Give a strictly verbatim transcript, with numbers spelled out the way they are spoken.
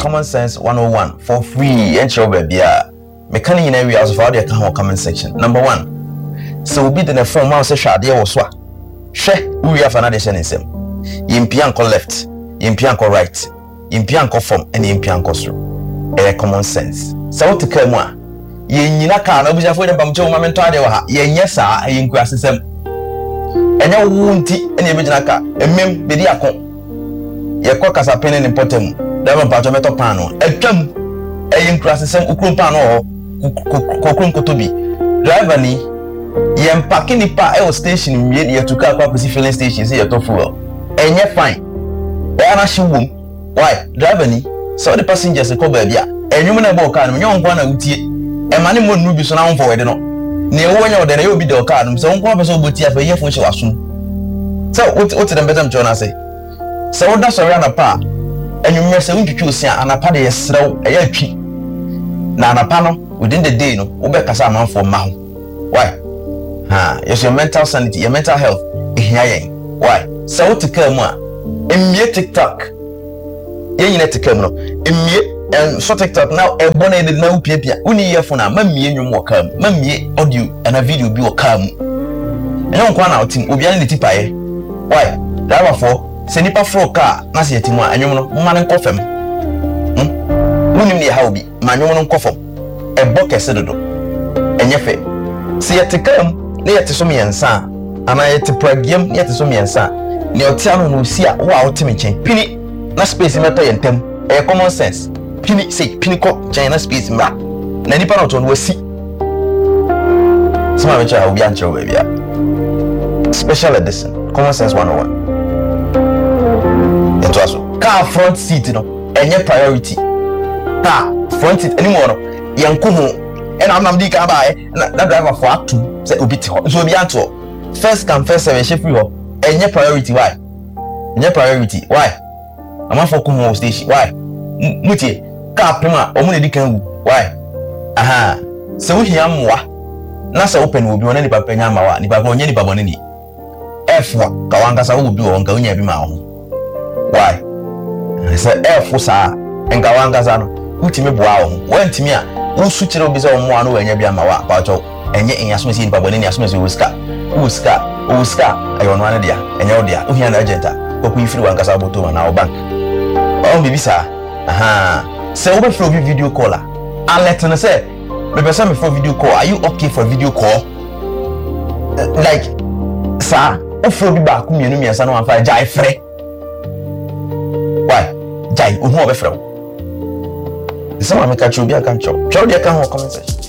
Common Sense one oh one for free. And show baby. Mechanic in area of the account comment section. Number one. So be the phone mouse a shot there was what? She we have another sentence. Yimpianko left, Yimpianko right, Yimpianko form, and Yimpianko through. A common sense. So to come one. Yen Yinaka, no be afraid of Bamjo Mamenta, yen yes, I in grassism. And your woundy and your Bijaka, and mem Bidiaco. Your cockers are penning important. Never Bajometo Pano, a jump, a in grassism, Ukrum Pano, Kokrum Kotobi. Driverney, yen packing the pa station, yet to car up filling stations here to fuel. And yet fine. Why not she womb? Why, Driverney, so the passengers a cover, and you may not walk on young one out here. And money won't be so now for it. No, near one of them will be the card, so one person will tear for your function. So, what's the better John? I say, so that's around a par, and you must say, you choose and a party is slow a year cheap. Now, a panel within the day, no, Obeka for mouth. Why? Ah, it's your mental sanity, your mental health. Why? So, to come on, in me TikTok, you need to come on, in me. And so TikTok now a bonnet now pia uni year for now mammy and you walk come mammy audio and a video be come and don't one out team will be any tipae. Why therefore send it for car nasi timwa and you know man and coffin hm uni how be manual coffin a bucket sedo and yefe see at come near to some yansa and I at pragium near to some yansa near tiano no see wow timichin pini na space in my pay and tem a common sense. Pini say piniko China space mra na nipa not on we see some of will be answer baby special edition Common Sense one oh one and also car front seat no enye priority car front seat anymore no yanko ho and am nam di ka ba na driver for act two say obi ti ho so obi anto first come first serve she free ho enye priority why enye priority why am for come station why mutie car prima omo na kan why aha so we hia mwa na sa open obi wona ni papa nya mawa ni papa onye ni papa ni f wa ka wanga sa obi wonka onya bi ma ho why so f sa enka wanga sa no utimi boa ho wantimi a wo su kire obi sa omo anu wanya bi amawa pa cho enye enyaso si ni papa ni aso si uska uska uska ayo no ane dia enye odia ohia na agenta koku ifiri wanga sa boto na o bank o bibi sa aha say over for video caller alert na say me person me for video call are you okay for video call uh, like sir ofro bi ba ku mienu miensa no anfa jai frɛ why jai ohu obefrɛ wo some make a chu bi aka ncho try dey kan ho comment section